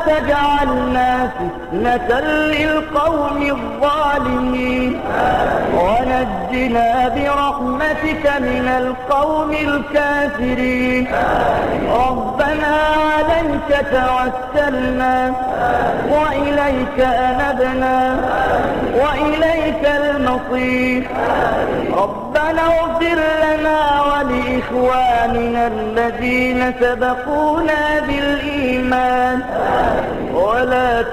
تجعلنا فتنة للقوم الظالمين ونجنا برحمتك من القوم الكافرين ربنا عليك توكلنا وإليك أنبنا وإليك المصير ربنا اغفر لنا ولإخواننا الذين سبقونا بالإيمان ولا